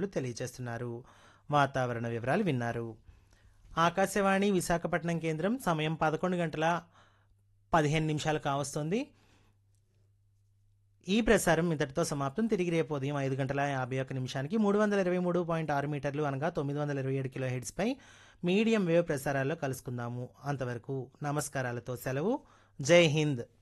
అధికారులు తెలియజేస్తున్నారు. వాతావరణ వివరాలు విన్నారు. ఆకాశవాణి విశాఖపట్నం కేంద్రం సమయం 11 గంటల 15 నిమిషాలు కావస్తుంది. ఈ ప్రసారం ఇంతటితో సమాప్తం. తిరిగి రేపు ఉదయం 5 గంటల 51 నిమిషానికి 323.6 మీటర్లు అనగా 927 కిలో హెడ్స్ పై మీడియం వేవ్ ప్రసారాల్లో కలుసుకుందాము. అంతవరకు నమస్కారాలతో సెలవు. జై హింద్.